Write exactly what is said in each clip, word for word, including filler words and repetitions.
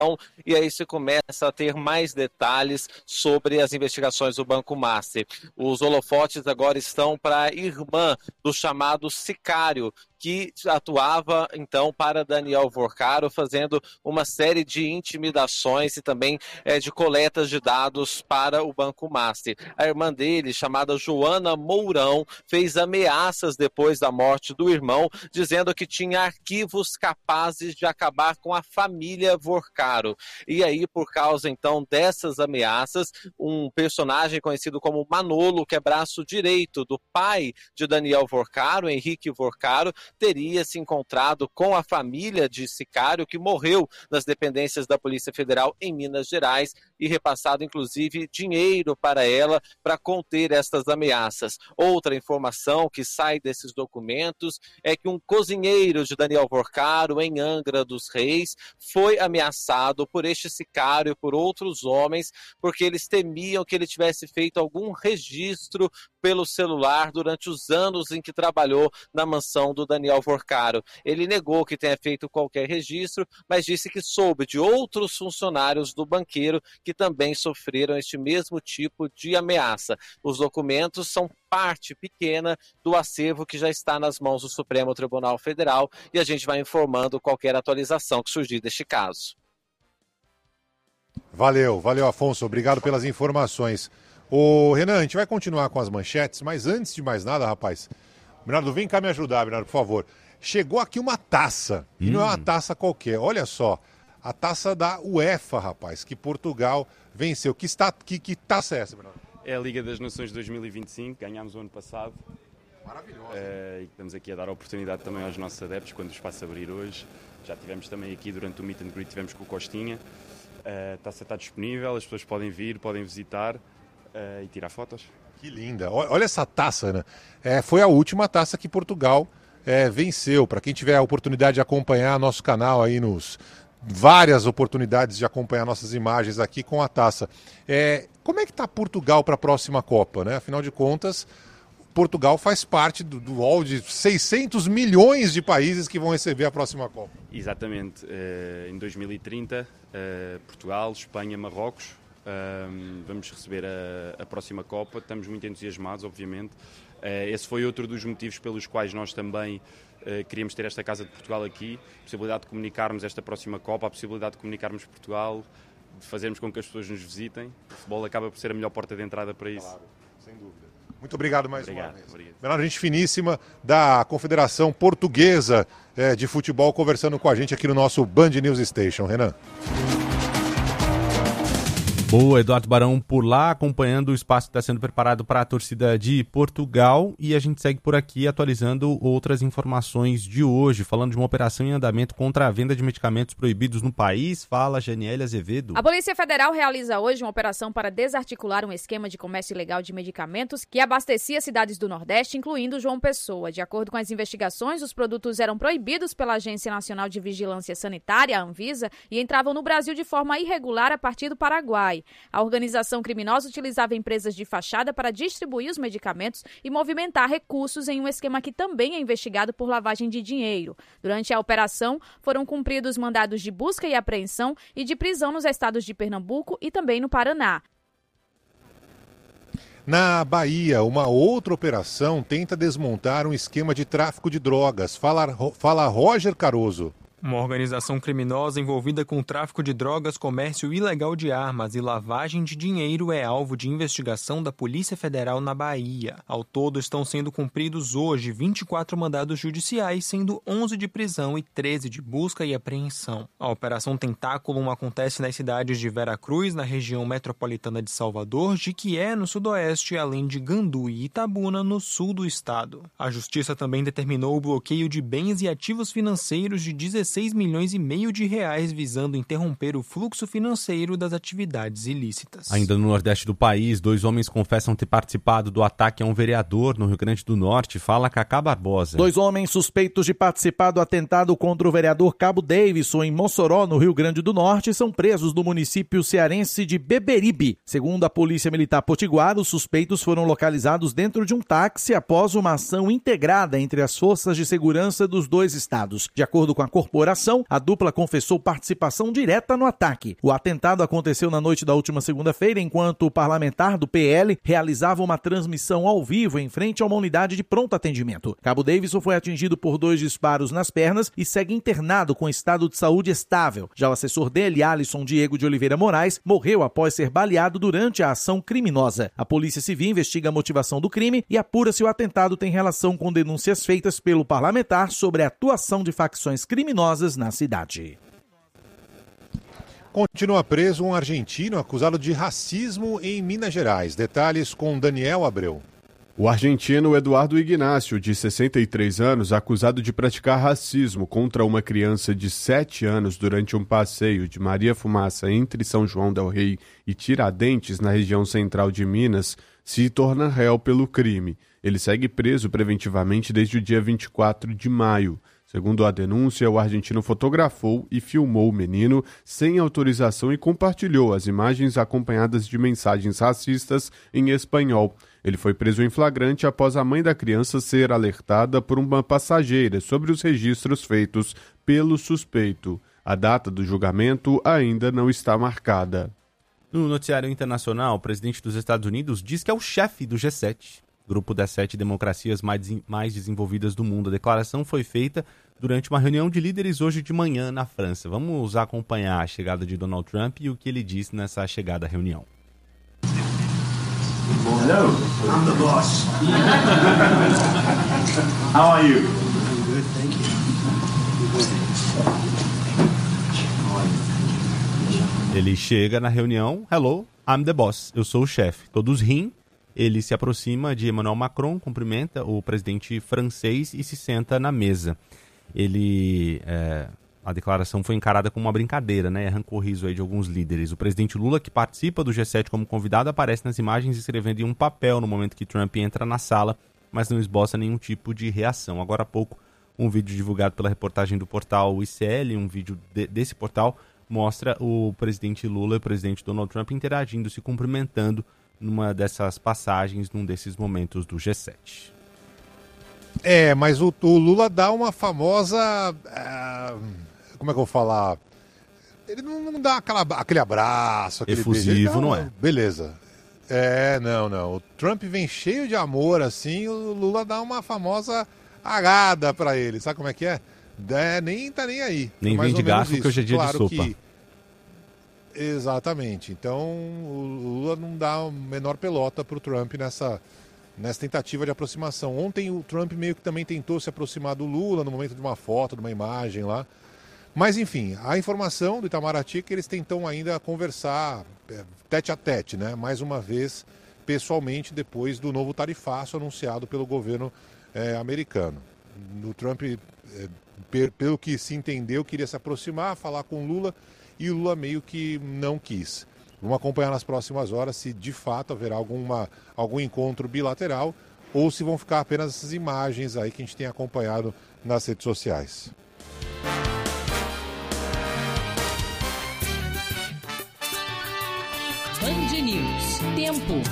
e aí se começa a ter mais detalhes sobre as investigações do Banco Master. Os holofotes agora estão para a irmã do chamado sicário, que atuava, então, para Daniel Vorcaro, fazendo uma série de intimidações e também é, de coletas de dados para o Banco Master. A irmã dele, chamada Joana Mourão, fez ameaças depois da morte do irmão, dizendo que tinha arquivos capazes de acabar com a família Vorcaro. E aí, por causa, então, dessas ameaças, um personagem conhecido como Manolo, que é braço direito do pai de Daniel Vorcaro, Henrique Vorcaro, teria se encontrado com a família de sicário que morreu nas dependências da Polícia Federal em Minas Gerais e repassado, inclusive, dinheiro para ela para conter estas ameaças. Outra informação que sai desses documentos é que um cozinheiro de Daniel Vorcaro, em Angra dos Reis, foi ameaçado por este sicário e por outros homens, porque eles temiam que ele tivesse feito algum registro pelo celular durante os anos em que trabalhou na mansão do Daniel Vorcaro. Ele negou que tenha feito qualquer registro, mas disse que soube de outros funcionários do banqueiro que também sofreram este mesmo tipo de ameaça. Os documentos são parte pequena do acervo que já está nas mãos do Supremo Tribunal Federal e a gente vai informando qualquer atualização que surgir deste caso. Valeu, valeu, Afonso. Obrigado pelas informações. Ô, Renan, a gente vai continuar com as manchetes, mas antes de mais nada, rapaz, Bernardo, vem cá me ajudar, Bernardo, por favor. Chegou aqui uma taça, e hum. não é uma taça qualquer, olha só, a taça da UEFA, rapaz, que Portugal venceu. Que, está, que, que taça é essa, Bernardo? É a Liga das Nações dois mil e vinte e cinco, ganhámos o ano passado. Maravilhosa. Uh, e estamos aqui a dar a oportunidade também aos nossos adeptos, quando o espaço abrir hoje. Já tivemos também aqui durante o Meet and Greet, tivemos com o Costinha. Uh, a taça está disponível, as pessoas podem vir, podem visitar. Uh, e tirar fotos. Que linda. Olha essa taça, né? É, foi a última taça que Portugal é, venceu. Para quem tiver a oportunidade de acompanhar nosso canal aí nos... várias oportunidades de acompanhar nossas imagens aqui com a taça. É, como é que está Portugal para a próxima Copa, né? Afinal de contas, Portugal faz parte do, do hall de seiscentos milhões de países que vão receber a próxima Copa. Exatamente. Uh, em dois mil e trinta, uh, Portugal, Espanha, Marrocos, Um, vamos receber a, a próxima Copa, estamos muito entusiasmados, obviamente. Uh, esse foi outro dos motivos pelos quais nós também uh, queríamos ter esta Casa de Portugal aqui, a possibilidade de comunicarmos esta próxima Copa, a possibilidade de comunicarmos Portugal, de fazermos com que as pessoas nos visitem. O futebol acaba por ser a melhor porta de entrada para isso. Claro, sem dúvida. Muito obrigado mais obrigado, uma vez. Obrigado. Bernardo, gente finíssima da Confederação Portuguesa é, de Futebol, conversando com a gente aqui no nosso Band News Station. Renan. Boa, Eduardo Barão por lá, acompanhando o espaço que está sendo preparado para a torcida de Portugal, e a gente segue por aqui atualizando outras informações de hoje, falando de uma operação em andamento contra a venda de medicamentos proibidos no país. Fala, Janiele Azevedo. A Polícia Federal realiza hoje uma operação para desarticular um esquema de comércio ilegal de medicamentos que abastecia cidades do Nordeste, incluindo João Pessoa. De acordo com as investigações, os produtos eram proibidos pela Agência Nacional de Vigilância Sanitária, a Anvisa, e entravam no Brasil de forma irregular a partir do Paraguai. A organização criminosa utilizava empresas de fachada para distribuir os medicamentos e movimentar recursos em um esquema que também é investigado por lavagem de dinheiro. Durante a operação, foram cumpridos mandados de busca e apreensão e de prisão nos estados de Pernambuco e também no Paraná. Na Bahia, uma outra operação tenta desmontar um esquema de tráfico de drogas. Fala, fala Roger Caroso. Uma organização criminosa envolvida com tráfico de drogas, comércio ilegal de armas e lavagem de dinheiro é alvo de investigação da Polícia Federal na Bahia. Ao todo, estão sendo cumpridos hoje vinte e quatro mandados judiciais, sendo onze de prisão e treze de busca e apreensão. A Operação Tentáculo acontece nas cidades de Veracruz, na região metropolitana de Salvador, Jiquié, no sudoeste, além de Gandu e Itabuna, no sul do estado. A Justiça também determinou o bloqueio de bens e ativos financeiros de dezesseis milhões e meio de reais, visando interromper o fluxo financeiro das atividades ilícitas. Ainda no nordeste do país, dois homens confessam ter participado do ataque a um vereador no Rio Grande do Norte. Fala Cacá Barbosa. Dois homens suspeitos de participar do atentado contra o vereador Cabo Davidson em Mossoró, no Rio Grande do Norte, são presos no município cearense de Beberibe. Segundo a Polícia Militar Potiguar, os suspeitos foram localizados dentro de um táxi após uma ação integrada entre as forças de segurança dos dois estados. De acordo com a corporação elaboração, a dupla confessou participação direta no ataque. O atentado aconteceu na noite da última segunda-feira, enquanto o parlamentar do P L realizava uma transmissão ao vivo em frente a uma unidade de pronto atendimento. Cabo Davidson foi atingido por dois disparos nas pernas e segue internado com estado de saúde estável. Já o assessor dele, Alisson Diego de Oliveira Moraes, morreu após ser baleado durante a ação criminosa. A Polícia Civil investiga a motivação do crime e apura se o atentado tem relação com denúncias feitas pelo parlamentar sobre a atuação de facções criminosas na cidade. Continua preso um argentino acusado de racismo em Minas Gerais. Detalhes com Daniel Abreu. O argentino Eduardo Ignacio, de sessenta e três anos, acusado de praticar racismo contra uma criança de sete anos durante um passeio de Maria Fumaça entre São João del Rei e Tiradentes, na região central de Minas, se torna réu pelo crime. Ele segue preso preventivamente desde o dia vinte e quatro de maio. Segundo a denúncia, o argentino fotografou e filmou o menino sem autorização e compartilhou as imagens acompanhadas de mensagens racistas em espanhol. Ele foi preso em flagrante após a mãe da criança ser alertada por uma passageira sobre os registros feitos pelo suspeito. A data do julgamento ainda não está marcada. No noticiário internacional, o presidente dos Estados Unidos diz que é o chefe do G sete, grupo das sete democracias mais, mais desenvolvidas do mundo. A declaração foi feita durante uma reunião de líderes hoje de manhã na França. Vamos acompanhar a chegada de Donald Trump e o que ele disse nessa chegada à reunião. Hello, I'm the boss. How are you? Good, thank you. Ele chega na reunião, hello, I'm the boss, eu sou o chefe. Todos riem. Ele se aproxima de Emmanuel Macron, cumprimenta o presidente francês e se senta na mesa. Ele, é, a declaração foi encarada como uma brincadeira, né? Arrancou o riso aí de alguns líderes. O presidente Lula, que participa do G sete como convidado, aparece nas imagens escrevendo em um papel no momento que Trump entra na sala, mas não esboça nenhum tipo de reação. Agora há pouco, um vídeo divulgado pela reportagem do portal I C L, um vídeo de, desse portal, mostra o presidente Lula e o presidente Donald Trump interagindo, se cumprimentando numa dessas passagens, num desses momentos do G sete. É, mas o, o Lula dá uma famosa... Uh, como é que eu vou falar? Ele não, não dá aquela, aquele abraço, aquele efusivo, beijo. Dá, não é? Beleza. É, não, não. O Trump vem cheio de amor, assim, o Lula dá uma famosa agada pra ele. Sabe como é que é? é nem tá nem aí. Nem vem de garfo, que hoje é dia claro de sopa. Que... Exatamente. Então, o Lula não dá a menor pelota pro Trump nessa, nessa tentativa de aproximação. Ontem o Trump meio que também tentou se aproximar do Lula no momento de uma foto, de uma imagem lá. Mas, enfim, a informação do Itamaraty é que eles tentam ainda conversar é, tete a tete, né? Mais uma vez, pessoalmente, depois do novo tarifaço anunciado pelo governo é, americano. O Trump, é, pelo que se entendeu, queria se aproximar, falar com o Lula, e o Lula meio que não quis. Vamos acompanhar nas próximas horas se de fato haverá alguma, algum encontro bilateral ou se vão ficar apenas essas imagens aí que a gente tem acompanhado nas redes sociais. Band News. Tempo.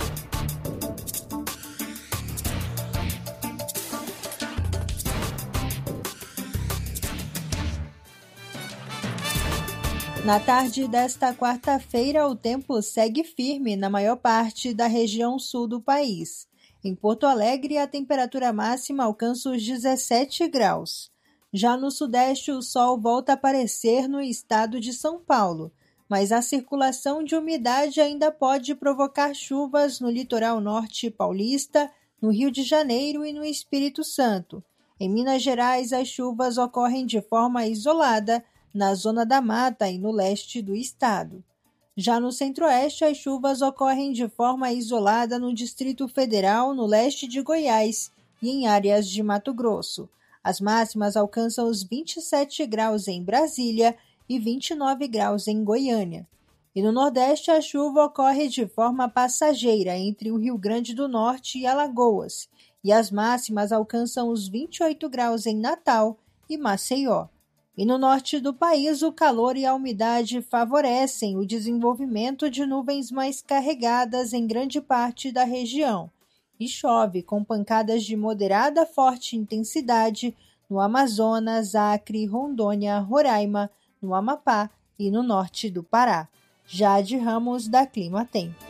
Na tarde desta quarta-feira, o tempo segue firme na maior parte da região sul do país. Em Porto Alegre, a temperatura máxima alcança os dezessete graus. Já no sudeste, o sol volta a aparecer no estado de São Paulo, mas a circulação de umidade ainda pode provocar chuvas no litoral norte paulista, no Rio de Janeiro e no Espírito Santo. Em Minas Gerais, as chuvas ocorrem de forma isolada na zona da mata e no leste do estado. Já no centro-oeste, as chuvas ocorrem de forma isolada no Distrito Federal, no leste de Goiás e em áreas de Mato Grosso. As máximas alcançam os vinte e sete graus em Brasília e vinte e nove graus em Goiânia. E no Nordeste, a chuva ocorre de forma passageira entre o Rio Grande do Norte e Alagoas, e as máximas alcançam os vinte e oito graus em Natal e Maceió. E no norte do país, o calor e a umidade favorecem o desenvolvimento de nuvens mais carregadas em grande parte da região. E chove com pancadas de moderada a forte intensidade no Amazonas, Acre, Rondônia, Roraima, no Amapá e no norte do Pará. Jade Ramos, da Clima Tempo.